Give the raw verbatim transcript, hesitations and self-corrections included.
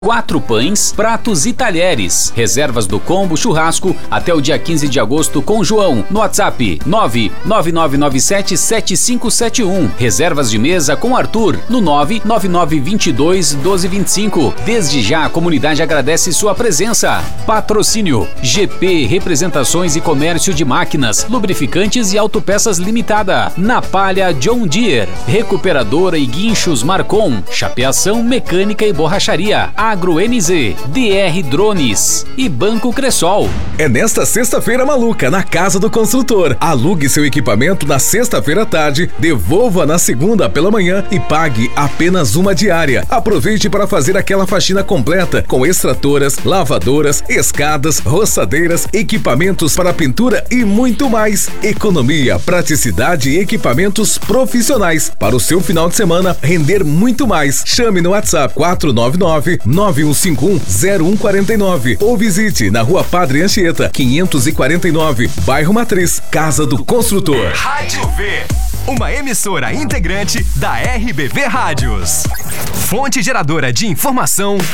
Quatro pães, pratos e talheres. Reservas do combo churrasco até o dia quinze de agosto com João. No WhatsApp nove nove nove nove sete sete cinco sete um. Reservas de mesa com Arthur no nove nove nove dois dois um dois dois cinco. Desde já a comunidade agradece sua presença. Patrocínio G P Representações e Comércio de Máquinas, Lubrificantes e Autopeças Limitada. Na Palha John Deere. Recuperadora e Guinchos Marcon. Chapeação Mecânica e Borracharia. Agro N Z, D R Drones e Banco Cressol. É nesta sexta-feira maluca, na Casa do Construtor. Alugue seu equipamento na sexta-feira à tarde, devolva na segunda pela manhã e pague apenas uma diária. Aproveite para fazer aquela faxina completa com extratoras, lavadoras, escadas, roçadeiras, equipamentos para pintura e muito mais. Economia, praticidade e equipamentos profissionais para o seu final de semana render muito mais. Chame no WhatsApp quatro nove nove nove um cinco um zero um quatro nove ou visite na Rua Padre Anchieta, quinhentos e quarenta e nove, Bairro Matriz, Casa do Construtor. Rádio V, uma emissora integrante da R B V Rádios. Fonte geradora de informação